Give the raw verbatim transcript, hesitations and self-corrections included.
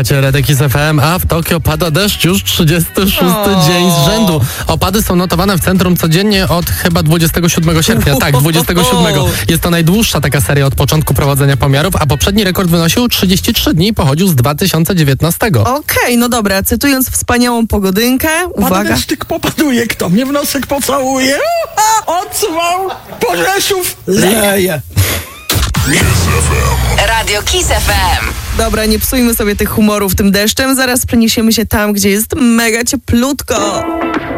Słuchacie Radia Kiss F M, a w Tokio pada deszcz już trzydziesty szósty o. dzień z rzędu. Opady są notowane w centrum codziennie od chyba dwudziestego siódmego sierpnia. Tak, dwudziestego siódmego. Jest to najdłuższa taka seria od początku prowadzenia pomiarów, a poprzedni rekord wynosił trzydzieści trzy dni i pochodził z dwa tysiące dziewiętnastego. Okej, okay, no dobra, cytując wspaniałą pogodynkę, uwaga. Deszczyk popaduje, kto mnie w nosek pocałuje? Odswał, Porzeszów leje. Radio Kiss F M. Dobra, nie psujmy sobie tych humorów tym deszczem. Zaraz przeniesiemy się tam, gdzie jest mega cieplutko.